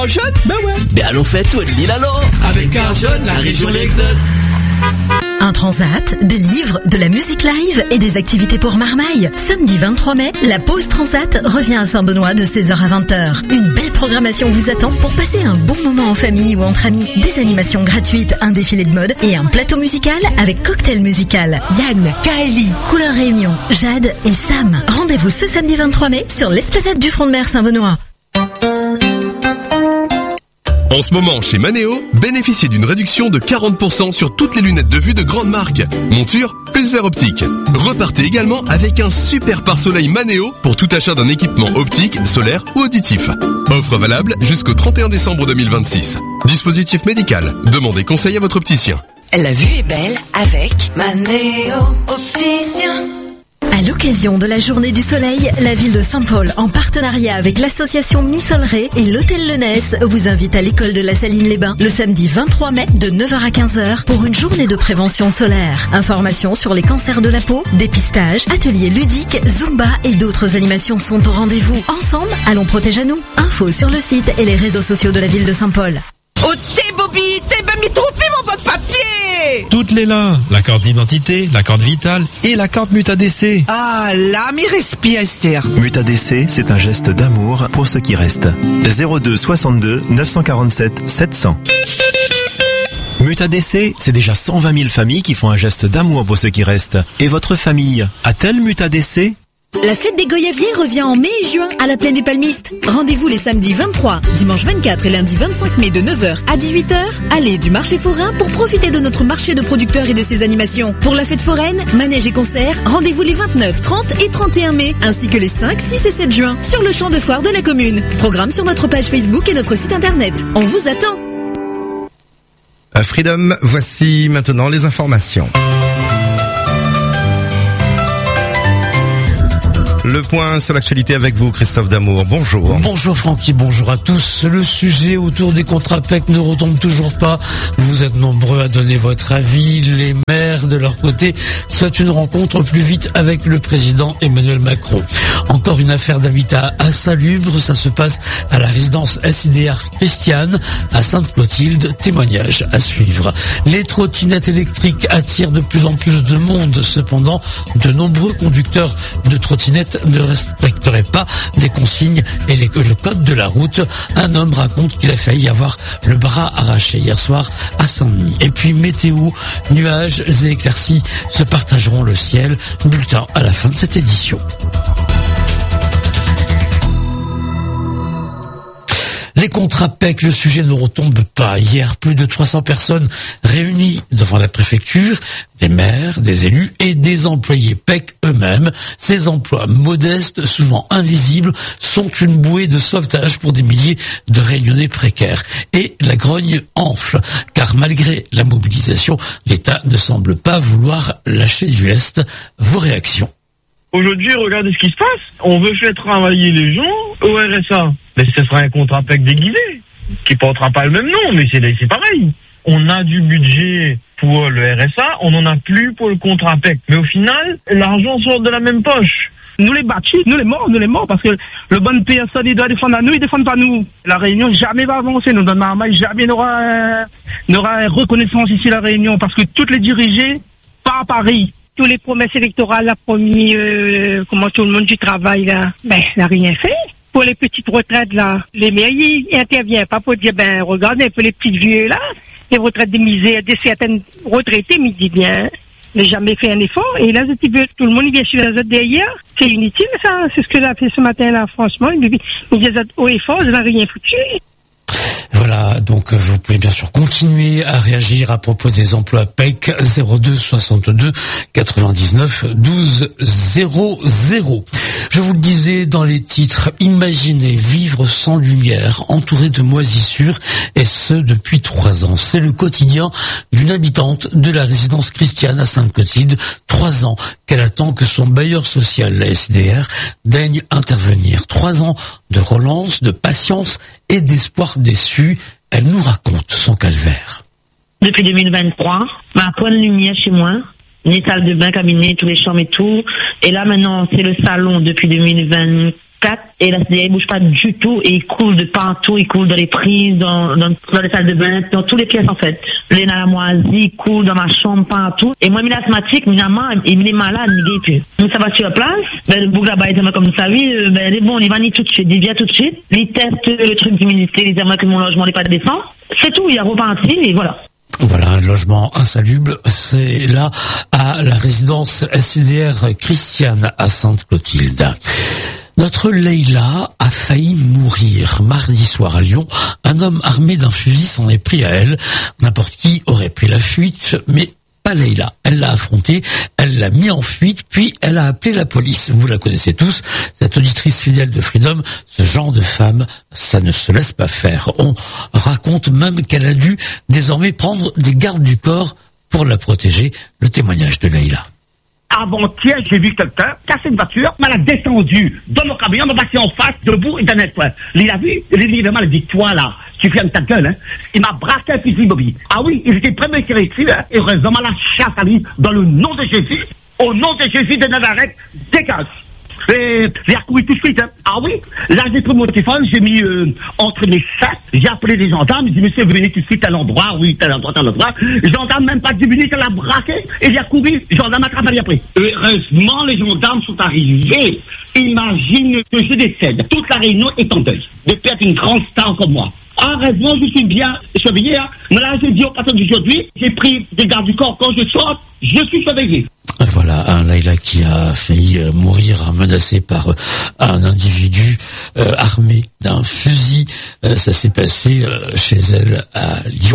Jeune? Ben ouais. Ben allons faire tout l'île alors. Avec Arjeune, la région l'Exode. Un transat, des livres, de la musique live et des activités pour Marmaille. Samedi 23 mai, la pause transat revient à Saint-Benoît de 16h à 20h. Une belle programmation vous attend pour passer un bon moment en famille ou entre amis. Des animations gratuites, un défilé de mode et un plateau musical avec cocktail musical. Yann, Kaeli, Couleur Réunion, Jade et Sam. Rendez-vous ce samedi 23 mai sur l'esplanade du Front de Mer Saint-Benoît. En ce moment, chez Manéo, bénéficiez d'une réduction de 40% sur toutes les lunettes de vue de grande marque. Monture, plus verre optique. Repartez également avec un super pare-soleil Manéo pour tout achat d'un équipement optique, solaire ou auditif. Offre valable jusqu'au 31 décembre 2026. Dispositif médical. Demandez conseil à votre opticien. La vue est belle avec Manéo Opticien. À l'occasion de la Journée du Soleil, la ville de Saint-Paul, en partenariat avec l'association Mi-Soleil et l'hôtel Lenesse, vous invite à l'école de la Saline-les-Bains le samedi 23 mai de 9h à 15h pour une journée de prévention solaire. Informations sur les cancers de la peau, dépistage, ateliers ludiques, Zumba et d'autres animations sont au rendez-vous. Ensemble, allons protéger à nous. Infos sur le site et les réseaux sociaux de la ville de Saint-Paul. Oh t'es Bobby, t'es bien mis trompé mon bon papier. Toutes les là, la carte d'identité, la carte vitale et la carte MutaDC. Ah là, mi respire. MutaDC, c'est un geste d'amour pour ceux qui restent. 02 62 947 700. MutaDC, c'est déjà 120 000 familles qui font un geste d'amour pour ceux qui restent. Et votre famille a-t-elle MutaDC ? La fête des goyaviers revient en mai et juin à la Plaine des Palmistes. Rendez-vous les samedis 23, dimanche 24 et lundi 25 mai de 9h à 18h. Allez du marché forain pour profiter de notre marché de producteurs et de ses animations. Pour la fête foraine, manège et concerts, rendez-vous les 29, 30 et 31 mai, ainsi que les 5, 6 et 7 juin sur le champ de foire de la commune. Programme sur notre page Facebook et notre site internet. On vous attend. Freedom, voici maintenant les informations. Le point sur l'actualité avec vous, Christophe Damour. Bonjour. Bonjour Francky, bonjour à tous. Le sujet autour des contrats PEC ne retombe toujours pas. Vous êtes nombreux à donner votre avis. Les maires, de leur côté, souhaitent une rencontre plus vite avec le président Emmanuel Macron. Encore une affaire d'habitat insalubre. Ça se passe à la résidence SIDR Christiane à Sainte-Clotilde. Témoignage à suivre. Les trottinettes électriques attirent de plus en plus de monde. Cependant, de nombreux conducteurs de trottinettes ne respecterait pas les consignes et le code de la route. Un homme raconte qu'il a failli avoir le bras arraché hier soir à Saint-Denis. Et puis météo, nuages et éclaircies se partageront le ciel. Bulletin à la fin de cette édition. Les contrats PEC, le sujet ne retombe pas. Hier, plus de 300 personnes réunies devant la préfecture, des maires, des élus et des employés PEC eux-mêmes. Ces emplois modestes, souvent invisibles, sont une bouée de sauvetage pour des milliers de réunionnais précaires. Et la grogne enfle, car malgré la mobilisation, l'État ne semble pas vouloir lâcher du lest. Vos réactions? Aujourd'hui, regardez ce qui se passe. On veut faire travailler les gens au RSA. Mais ce sera un contrat PEC déguisé, qui portera pas le même nom, mais c'est pareil. On a du budget pour le RSA, on n'en a plus pour le contrat PEC. Mais au final, l'argent sort de la même poche. Nous les bâtis, nous les morts, parce que le bon personne, il doit défendre à nous, il défend pas nous. La Réunion jamais va avancer, nous, dans Marmaille, jamais n'aura reconnaissance ici, la Réunion, parce que toutes les dirigés, pas à Paris. Tous les promesses électorales, la première, comment tout le monde du travail, là, n'a rien fait. Pour les petites retraites, là, les maires, ils interviennent pas pour dire, regardez un peu les petits vieux, là, les retraites des misères, des certaines retraités, mais ils disent bien, n'a jamais fait un effort, et là, tout le monde, il vient sur les autres derrière. C'est inutile, ça, c'est ce que j'ai fait ce matin, là, franchement, ils disent au effort, je n'ai rien foutu. Voilà, donc vous pouvez bien sûr continuer à réagir à propos des emplois PEC 02 62 99 12 00. Je vous le disais dans les titres, imaginez vivre sans lumière, entouré de moisissures, et ce depuis 3 ans. C'est le quotidien d'une habitante de la résidence Christiane à Sainte-Clotilde. 3 ans qu'elle attend que son bailleur social, la SDR, daigne intervenir. 3 ans de relance, de patience et d'espoir déçu. Elle nous raconte son calvaire. Depuis 2023, ma point de lumière chez moi, une salle de bain, cabinet, tous les chambres et tout. Et là maintenant, c'est le salon depuis 2024. 4 et la CDI bouge pas du tout et il coule de partout, il coule dans les prises, dans les salles de bain, dans toutes les pièces en fait. Les moisi, il coule dans ma chambre partout. Et moi, il est asthmatique, il est malade, il est donc ça va sur place, le bouc là-bas est comme vous savez, bon, il va ni tout de suite, il vient tout de suite, il teste le truc d'immunité, il dit moi que mon logement n'est pas décent. C'est tout, il a reparti et voilà. Voilà, un logement insalubre, c'est là à la résidence SDR Christiane à Sainte-Clotilde. Notre Leïla a failli mourir mardi soir à Lyon. Un homme armé d'un fusil s'en est pris à elle. N'importe qui aurait pris la fuite, mais pas Leïla. Elle l'a affronté, elle l'a mis en fuite, puis elle a appelé la police. Vous la connaissez tous, cette auditrice fidèle de Freedom. Ce genre de femme, ça ne se laisse pas faire. On raconte même qu'elle a dû désormais prendre des gardes du corps pour la protéger. Le témoignage de Leïla. Avant-hier, j'ai vu quelqu'un casser une voiture, m'a descendu dans mon camion, m'a passé en face, debout, et d'un point. Il a vu, il a dit, toi là, tu fermes ta gueule, hein. Il m'a braqué un fusil mobile. Ah oui, il était prêt à tirer dessus, hein. Et heureusement, la chasse à lui, dans le nom de Jésus, au nom de Jésus de Nazareth, dégage. J'ai accouru tout de suite, hein. Ah oui, là j'ai pris mon téléphone, j'ai mis entre mes sacs, j'ai appelé les gendarmes, j'ai dit monsieur venez tout de suite à l'endroit, oui, tel endroit. Les gendarmes même pas 10 minutes, elle a braqué et j'ai accouru, les gendarmes a travaillé après. Heureusement les gendarmes sont arrivés. Imagine que je décède, toute la Réunion est en deuil de perdre une grande star comme moi. Heureusement, je suis bien surveillé, hein. Mais là je dis aux personnes d'aujourd'hui, j'ai pris des gardes du corps quand je sors, je suis surveillé. Voilà, un Leïla qui a failli mourir menacé par un individu armé d'un fusil. Ça s'est passé chez elle à Lyon.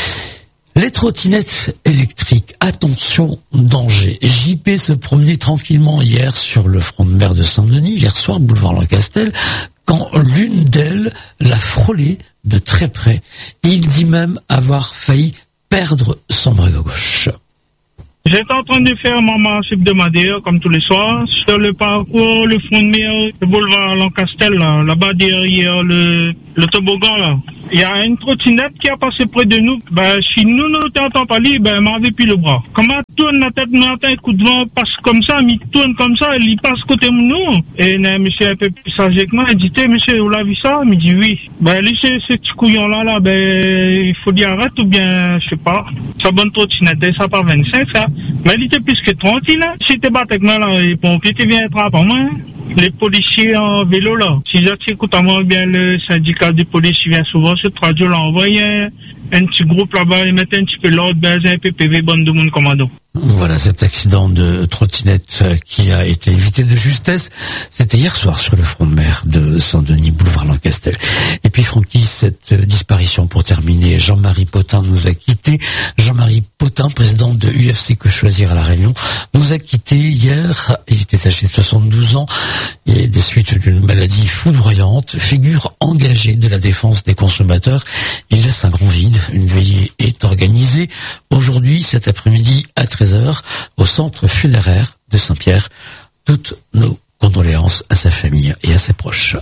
Les trottinettes électriques, attention, danger. JP se promenait tranquillement hier sur le front de mer de Saint-Denis, hier soir, boulevard Lancastel, quand l'une d'elles l'a frôlé de très près. Il dit même avoir failli perdre son bras gauche. J'étais en train de faire mon marche hebdomadaire, comme tous les soirs, sur le parcours, le front de mer, le boulevard Lancastel, là-bas derrière le toboggan, là. Il y a une trottinette qui a passé près de nous. Si nous n'entendons pas libre, elle m'avait pris le bras. Comment tourne la tête, matin, un coup de vent passe comme ça, il tourne comme ça, il passe côté de nous. Et monsieur un peu plus âgé que moi, il dit, monsieur, vous l'avez vu ça? Il me dit oui. Lui, ce petit couillon-là, il faut dire arrête ou bien, je sais pas. Sa bonne trottinette, ça part 25, ça. Mais il était plus que tranquille, hein. Si t'es battu avec moi, là, les pompiers, tu viens être par moi, hein. Les policiers en vélo, là. Si j'écoute à moi, bien, le syndicat des policiers vient souvent sur radio, là, envoyer un petit groupe là-bas, ils mettent un petit peu l'ordre, un PPV, bande de monde commando. Voilà cet accident de trottinette qui a été évité de justesse. C'était hier soir sur le front de mer de Saint-Denis, boulevard Lancastel. Et puis Francky, cette disparition pour terminer, Jean-Marie Potin nous a quittés. Jean-Marie Potin, président de UFC Que Choisir à La Réunion, nous a quittés hier. Il était âgé de 72 ans et des suites d'une maladie foudroyante, figure engagée de la défense des consommateurs. Il laisse un grand vide. Une veillée est organisée aujourd'hui, cet après-midi, à 13h, au centre funéraire de Saint-Pierre. Toutes nos condoléances à sa famille et à ses proches.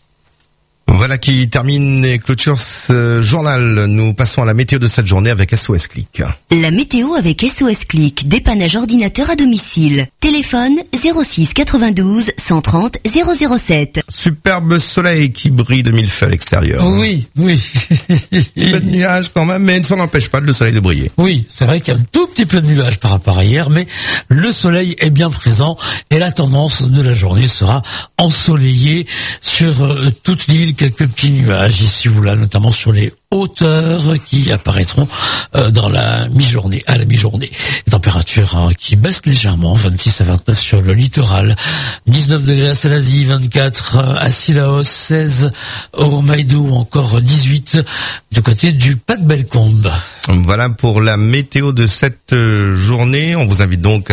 Voilà qui termine et clôture ce journal. Nous passons à la météo de cette journée avec SOS Click. La météo avec SOS Click, dépannage ordinateur à domicile. Téléphone 06 92 130 007. Superbe soleil qui brille de mille feux à l'extérieur. Oui. Peu de nuages quand même, mais ça n'empêche pas le soleil de briller. Oui, c'est vrai qu'il y a un tout petit peu de nuages par rapport à hier, mais le soleil est bien présent et la tendance de la journée sera ensoleillée sur toute l'île. Quelques petits nuages ici ou là, notamment sur les hauteurs qui apparaîtront dans la mi-journée, à la mi-journée. Les températures qui baissent légèrement, 26 à 29 sur le littoral, 19 degrés à Salazie, 24 à Sillaos, 16 au Maïdou, encore 18 du côté du Pas-de-Bellecombe. Voilà pour la météo de cette journée. On vous invite donc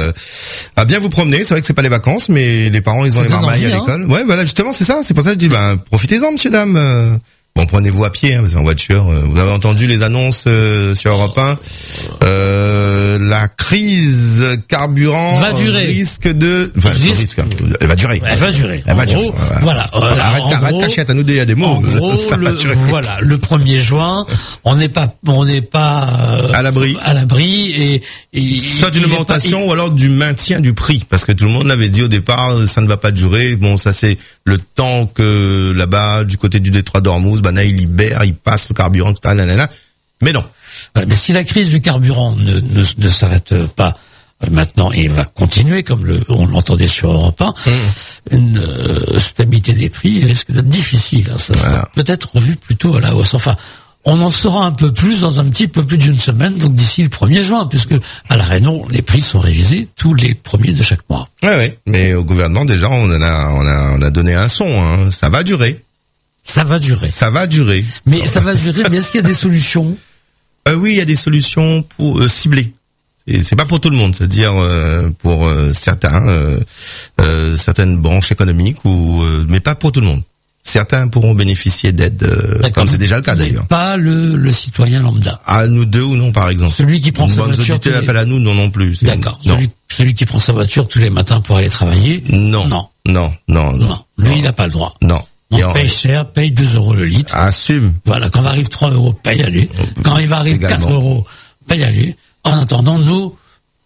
à bien vous promener. C'est vrai que c'est pas les vacances, mais les parents ils ont les marmailles à l'école. Ouais, voilà, justement, c'est ça. C'est pour ça que je dis, profitez-en, messieurs, dames. Bon, prenez-vous à pied, parce qu'en voiture, vous avez entendu les annonces sur Europe 1. La crise carburant risque de... Enfin, elle va durer. Elle va durer. Elle va durer. Voilà. Arrête cachette, à nous il y a des mots. En gros, voilà, le 1er juin, on n'est pas à l'abri et soit d'une augmentation ou alors du maintien du prix, parce que tout le monde l'avait dit au départ, ça ne va pas durer. Bon, ça c'est le temps que là-bas, du côté du détroit d'Ormuz, il libère, il passe le carburant, etc. Mais non. Mais si la crise du carburant ne s'arrête pas maintenant et va continuer, comme on l'entendait sur Europe 1, une stabilité des prix risque d'être difficile. Hein, ça sera peut-être revu plutôt à la hausse. Enfin, on en saura un peu plus dans un petit peu plus d'une semaine, donc d'ici le 1er juin, puisque à La Réunion, les prix sont révisés tous les premiers de chaque mois. Oui. Mais au gouvernement, déjà, on a donné un son. Hein. Ça va durer. Ça va durer. Mais ça va durer, mais est-ce qu'il y a des solutions? Oui, il y a des solutions pour cibler. Et c'est pas pour tout le monde, c'est-à-dire pour certaines branches économiques mais pas pour tout le monde. Certains pourront bénéficier d'aides, comme c'est déjà le cas d'ailleurs. Pas le citoyen lambda. À nous deux ou non, par exemple. Celui qui prend sa voiture. Appelle à nous, non plus. D'accord. Celui qui prend sa voiture tous les matins pour aller travailler. Non. Lui, il n'a pas le droit. Non. On paye cher, paye 2 € le litre. Assume. Voilà, quand va arrive 3 €, paye à lui. Quand il va arriver 4 €, paye à lui. En attendant, nous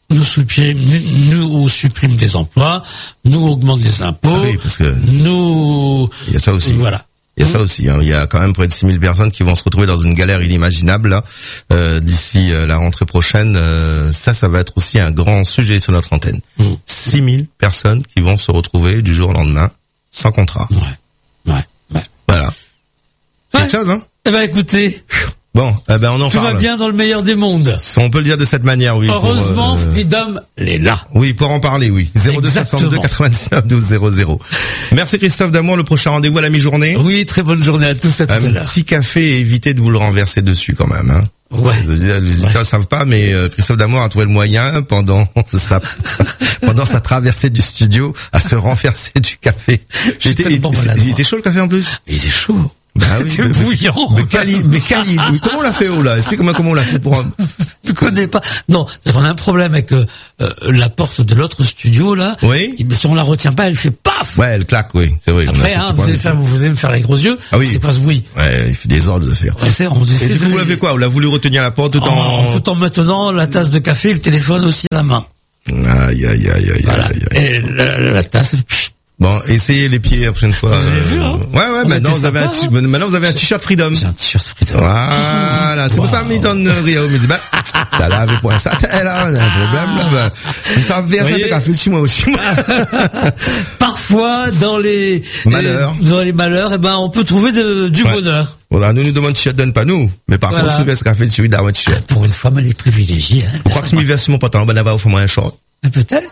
supprime des emplois, nous augmente les impôts. Oui, parce que il y a ça aussi. Voilà. Il y a ça aussi. Hein. Il y a quand même près de 6000 personnes qui vont se retrouver dans une galère inimaginable là, d'ici la rentrée prochaine. Ça va être aussi un grand sujet sur notre antenne. 6000 personnes qui vont se retrouver du jour au lendemain sans contrat. Ouais. Voilà. C'est quelque chose, hein? Eh ben, écoutez. Bon, on en parle. Tout va bien dans le meilleur des mondes. On peut le dire de cette manière, oui. Heureusement, Freedom, elle est là. Oui, pour en parler, oui. 0262 99 12 00. Merci Christophe D'Amour. Le prochain rendez-vous à la mi-journée. Oui, très bonne journée à tous. À tout à l'heure. Un petit café et évitez de vous le renverser dessus quand même, hein. Ouais. Les auditeurs ne savent pas, mais Christophe D'Amour a trouvé le moyen pendant sa traversée du studio à se renverser du café. Il était chaud le café en plus. Il était chaud. Bah oui, c'était bouillant. Mais comment on l'a fait, là? Explique-moi comment on l'a fait pour Je connais pas. Non, c'est qu'on a un problème avec la porte de l'autre studio, là. Oui. Si on la retient pas, elle fait paf! Ouais, elle claque, oui. C'est vrai. Après, vous allez me faire les gros yeux. Ah oui. C'est pas ce bruit. Ouais, il fait des ordres de faire. Ouais, et du coup, vous l'avez quoi? Vous l'avez voulu retenir la porte tout en maintenant la tasse de café et le téléphone aussi à la main. Aïe. Voilà. Et la tasse, bon, essayez les pieds la prochaine fois. Vous avez vu, hein? Ouais, maintenant vous avez un t-shirt Freedom. J'ai un t-shirt Freedom. Voilà, c'est pour ça que Milton Rio me dit, t'as lavé pour ça, là, on a un problème, là, ça verse un café chez moi aussi. Parfois, dans les malheurs, on peut trouver du bonheur. Voilà, nous demandons t-shirt, donne pas nous. Mais par contre, si verse café, tu lui donnes un t-shirt. Pour une femme, elle est privilégiée, hein. Vous croyez que si je verse sur mon pantalon, va offrir moi un short? Peut-être.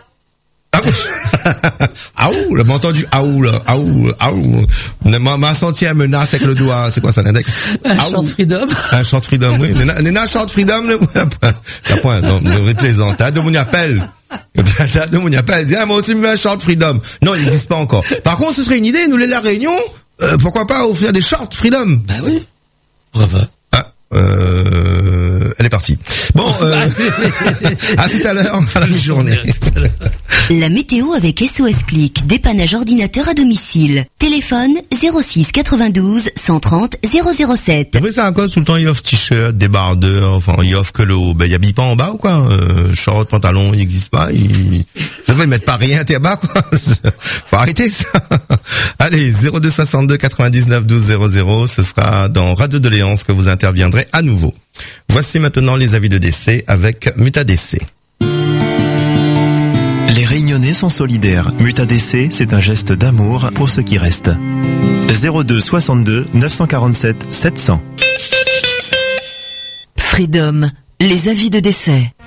Aou, là, m'a entendu, aou. M'a senti un menace avec le doigt, c'est quoi ça, l'index? Un short Freedom. Un short Freedom, oui. Nena, short Freedom, la point, non, ne plaisante. T'as de mon appel. Dis, moi aussi, me un short Freedom. Non, il n'existe pas encore. Par contre, ce serait une idée, nous, la Réunion, pourquoi pas offrir des shorts Freedom? Bah oui. Bravo. Elle est partie. Bon, à tout à l'heure, à la mi-journée. La météo avec SOS Click, dépannage ordinateur à domicile. Téléphone 06 92 130 007. Après ça, à cause tout le temps, il offre t-shirt, débardeur, enfin, il offre que le haut. Il habille pas en bas ou quoi? Short, pantalon, il n'existe pas. Ils mettent pas rien à tes bas, quoi. Faut arrêter ça. Allez, 02 62 99 12 00. Ce sera dans Radio de Léance que vous interviendrez à nouveau. Voici maintenant les avis de décès avec Mutadc. Les Réunionnais sont solidaires. Mutadc, c'est un geste d'amour pour ceux qui restent. 02 62 947 700. Freedom, les avis de décès.